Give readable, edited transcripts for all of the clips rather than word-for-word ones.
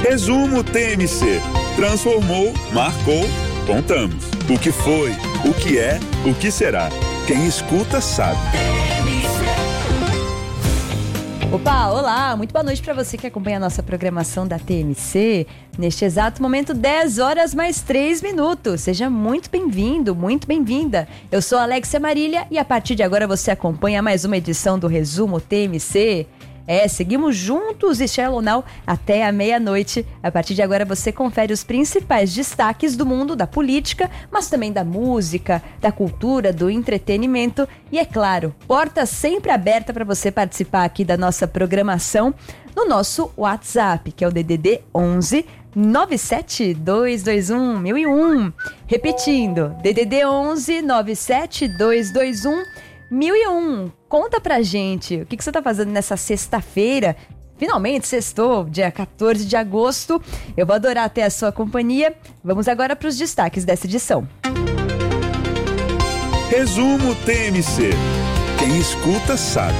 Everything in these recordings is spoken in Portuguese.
Resumo TMC. Transformou, marcou, contamos. O que foi, o que é, o que será. Quem escuta sabe. Opa, olá, muito boa noite para você que acompanha a nossa programação da TMC. Neste exato momento, 10 horas mais 3 minutos. Seja muito bem-vindo, muito bem-vinda. Eu sou Alexia Marília e a partir de agora você acompanha mais uma edição do Resumo TMC. Seguimos juntos e Shallow Now até a meia-noite. A partir de agora você confere os principais destaques do mundo da política, mas também da música, da cultura, do entretenimento. E é claro, porta sempre aberta para você participar aqui da nossa programação no nosso WhatsApp, que é o DDD 11 97221 1001. Repetindo, DDD 11 97221 1001. Conta pra gente, o que você tá fazendo nessa sexta-feira? Finalmente sextou, dia 14 de agosto. Eu vou adorar ter a sua companhia. Vamos agora para os destaques dessa edição. Resumo TMC. Quem escuta sabe.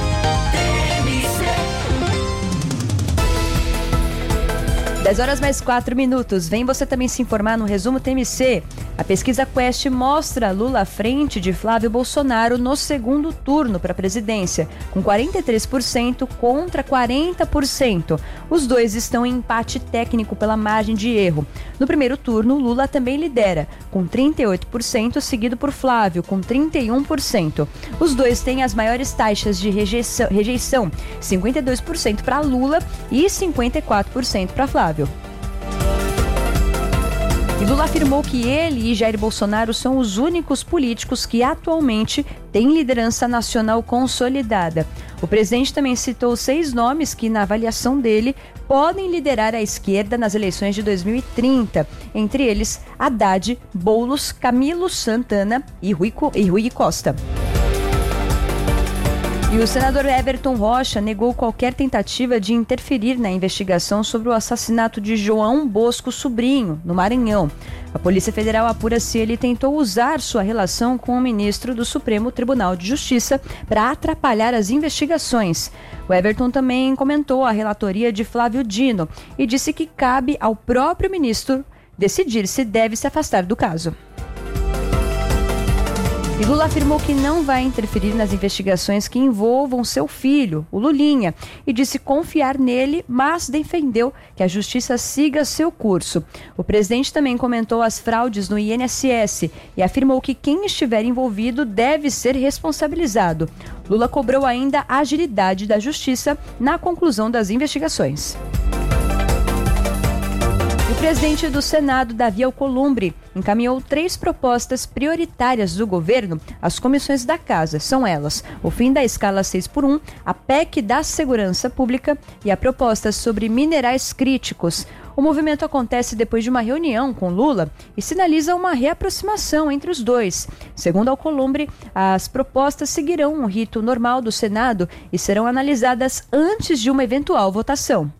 10 horas mais 4 minutos. Vem você também se informar no Resumo TMC. A pesquisa Quest mostra Lula à frente de Flávio Bolsonaro no segundo turno para a presidência, com 43% contra 40%. Os dois estão em empate técnico pela margem de erro. No primeiro turno, Lula também lidera, com 38%, seguido por Flávio, com 31%. Os dois têm as maiores taxas de rejeição 52% para Lula e 54% para Flávio. E Lula afirmou que ele e Jair Bolsonaro são os únicos políticos que atualmente têm liderança nacional consolidada. O presidente também citou 6 nomes que, na avaliação dele, podem liderar a esquerda nas eleições de 2030. Entre eles, Haddad, Boulos, Camilo Santana e Rui Costa. E o senador Everton Rocha negou qualquer tentativa de interferir na investigação sobre o assassinato de João Bosco Sobrinho, no Maranhão. A Polícia Federal apura se ele tentou usar sua relação com o ministro do Supremo Tribunal de Justiça para atrapalhar as investigações. O Everton também comentou a relatoria de Flávio Dino e disse que cabe ao próprio ministro decidir se deve se afastar do caso. E Lula afirmou que não vai interferir nas investigações que envolvam seu filho, o Lulinha, e disse confiar nele, mas defendeu que a justiça siga seu curso. O presidente também comentou as fraudes no INSS e afirmou que quem estiver envolvido deve ser responsabilizado. Lula cobrou ainda a agilidade da justiça na conclusão das investigações. O presidente do Senado, Davi Alcolumbre, encaminhou 3 propostas prioritárias do governo às comissões da Casa. São elas: o fim da escala 6x1, a PEC da Segurança Pública e a proposta sobre minerais críticos. O movimento acontece depois de uma reunião com Lula e sinaliza uma reaproximação entre os dois. Segundo Alcolumbre, as propostas seguirão um rito normal do Senado e serão analisadas antes de uma eventual votação.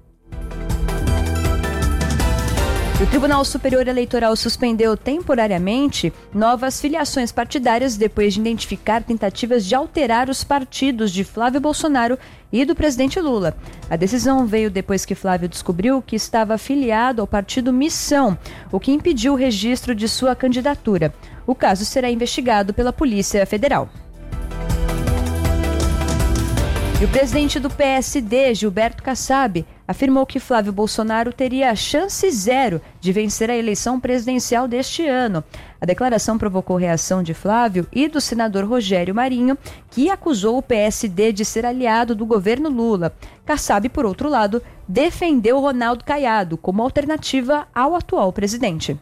O Tribunal Superior Eleitoral suspendeu temporariamente novas filiações partidárias depois de identificar tentativas de alterar os partidos de Flávio Bolsonaro e do presidente Lula. A decisão veio depois que Flávio descobriu que estava afiliado ao partido Missão, o que impediu o registro de sua candidatura. O caso será investigado pela Polícia Federal. E o presidente do PSD, Gilberto Kassab, afirmou que Flávio Bolsonaro teria chance zero de vencer a eleição presidencial deste ano. A declaração provocou reação de Flávio e do senador Rogério Marinho, que acusou o PSD de ser aliado do governo Lula. Kassab, por outro lado, defendeu Ronaldo Caiado como alternativa ao atual presidente.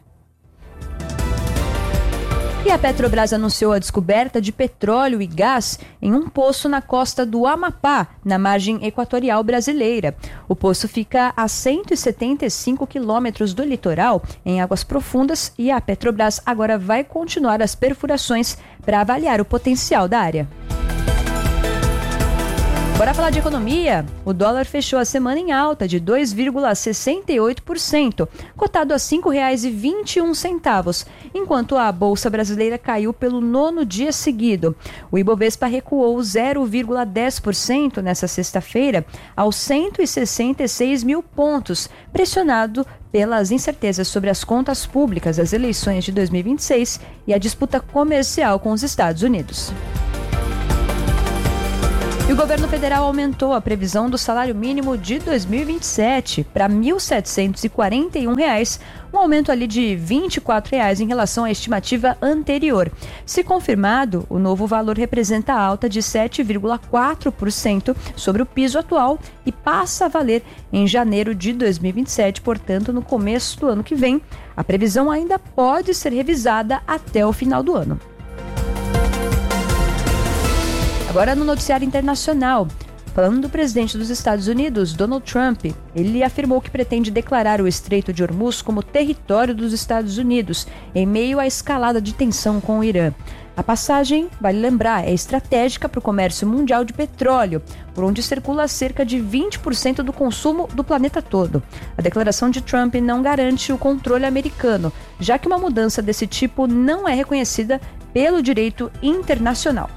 E a Petrobras anunciou a descoberta de petróleo e gás em um poço na costa do Amapá, na margem equatorial brasileira. O poço fica a 175 quilômetros do litoral, em águas profundas, e a Petrobras agora vai continuar as perfurações para avaliar o potencial da área. Bora falar de economia? O dólar fechou a semana em alta de 2,68%, cotado a R$ 5,21, enquanto a Bolsa Brasileira caiu pelo 9º dia seguido. O Ibovespa recuou 0,10% nesta sexta-feira aos 166 mil pontos, pressionado pelas incertezas sobre as contas públicas das eleições de 2026 e a disputa comercial com os Estados Unidos. E o governo federal aumentou a previsão do salário mínimo de 2027 para R$ 1.741, um aumento ali de R$ 24 em relação à estimativa anterior. Se confirmado, o novo valor representa alta de 7,4% sobre o piso atual e passa a valer em janeiro de 2027, portanto, no começo do ano que vem. A previsão ainda pode ser revisada até o final do ano. Agora no noticiário internacional, falando do presidente dos Estados Unidos, Donald Trump, ele afirmou que pretende declarar o Estreito de Hormuz como território dos Estados Unidos, em meio à escalada de tensão com o Irã. A passagem, vale lembrar, é estratégica para o comércio mundial de petróleo, por onde circula cerca de 20% do consumo do planeta todo. A declaração de Trump não garante o controle americano, já que uma mudança desse tipo não é reconhecida pelo direito internacional.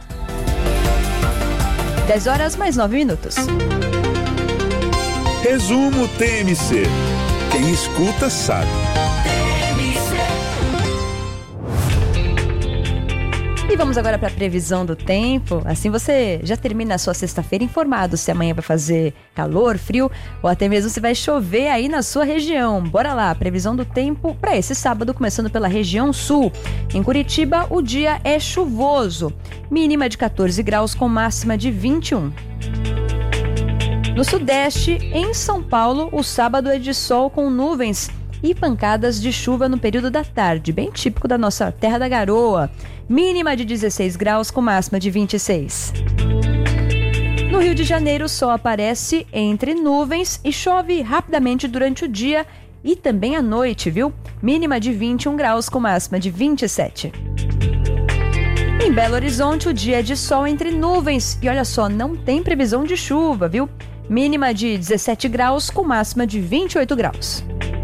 10 horas mais 9 minutos. Resumo TMC. Quem escuta sabe. E vamos agora para a previsão do tempo. Assim você já termina a sua sexta-feira informado se amanhã vai fazer calor, frio ou até mesmo se vai chover aí na sua região. Bora lá, previsão do tempo para esse sábado, começando pela região sul. Em Curitiba, o dia é chuvoso. Mínima de 14 graus com máxima de 21. No sudeste, em São Paulo, o sábado é de sol com nuvens e pancadas de chuva no período da tarde, bem típico da nossa terra da garoa. Mínima de 16 graus com máxima de 26. No Rio de Janeiro, o sol aparece entre nuvens e chove rapidamente durante o dia e também à noite, viu? Mínima de 21 graus com máxima de 27. Em Belo Horizonte, o dia é de sol entre nuvens e olha só, não tem previsão de chuva, viu? Mínima de 17 graus com máxima de 28 graus.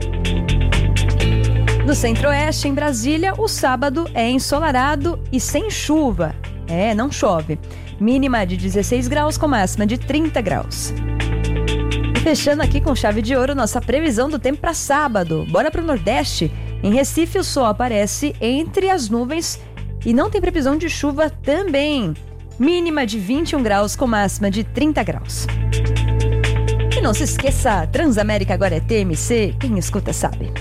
No Centro-Oeste, em Brasília, o sábado é ensolarado e sem chuva. Não chove. Mínima de 16 graus com máxima de 30 graus. E fechando aqui com chave de ouro nossa previsão do tempo para sábado. Bora para o Nordeste. Em Recife, o sol aparece entre as nuvens e não tem previsão de chuva também. Mínima de 21 graus com máxima de 30 graus. E não se esqueça, Transamérica agora é TMC, quem escuta sabe.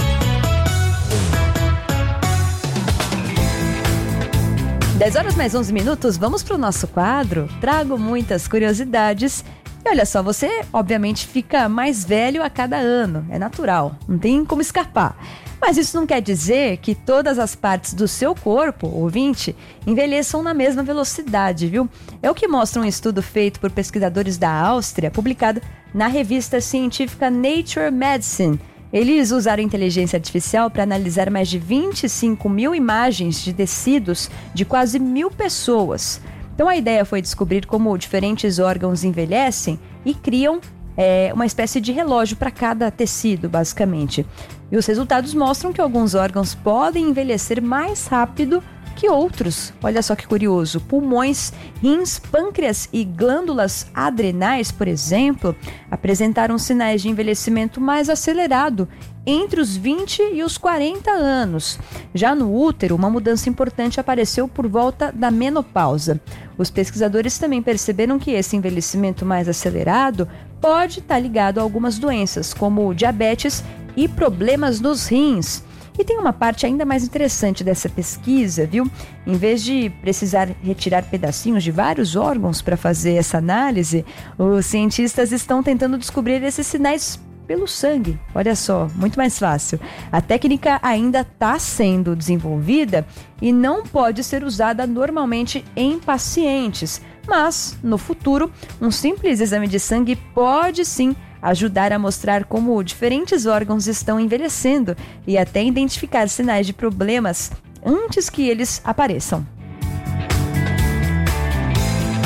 10 horas mais 11 minutos, vamos para o nosso quadro. Trago muitas curiosidades. E olha só, você obviamente fica mais velho a cada ano, é natural, não tem como escapar. Mas isso não quer dizer que todas as partes do seu corpo, ouvinte, envelheçam na mesma velocidade, viu? É o que mostra um estudo feito por pesquisadores da Áustria, publicado na revista científica Nature Medicine. Eles usaram inteligência artificial para analisar mais de 25 mil imagens de tecidos de quase 1.000 pessoas. Então a ideia foi descobrir como diferentes órgãos envelhecem e criam uma espécie de relógio para cada tecido, basicamente. E os resultados mostram que alguns órgãos podem envelhecer mais rápido que outros. Olha só que curioso. Pulmões, rins, pâncreas e glândulas adrenais, por exemplo, apresentaram sinais de envelhecimento mais acelerado entre os 20 e os 40 anos. Já no útero, uma mudança importante apareceu por volta da menopausa. Os pesquisadores também perceberam que esse envelhecimento mais acelerado pode estar ligado a algumas doenças, como diabetes e problemas nos rins. E tem uma parte ainda mais interessante dessa pesquisa, viu? Em vez de precisar retirar pedacinhos de vários órgãos para fazer essa análise, os cientistas estão tentando descobrir esses sinais pelo sangue. Olha só, muito mais fácil. A técnica ainda está sendo desenvolvida e não pode ser usada normalmente em pacientes. Mas, no futuro, um simples exame de sangue pode sim ajudar a mostrar como diferentes órgãos estão envelhecendo e até identificar sinais de problemas antes que eles apareçam.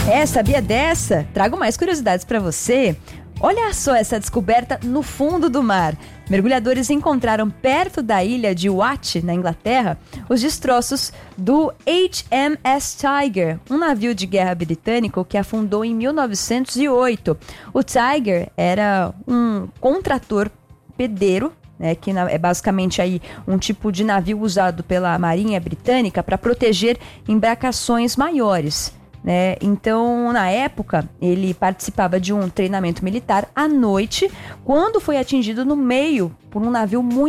Sabia dessa? Trago mais curiosidades para você. Olha só essa descoberta no fundo do mar. Mergulhadores encontraram perto da ilha de Watt, na Inglaterra, os destroços do HMS Tiger, um navio de guerra britânico que afundou em 1908. O Tiger era um contrator pedeiro, que é basicamente aí um tipo de navio usado pela Marinha Britânica para proteger embarcações maiores. Então, na época, ele participava de um treinamento militar à noite, quando foi atingido no meio por um navio muito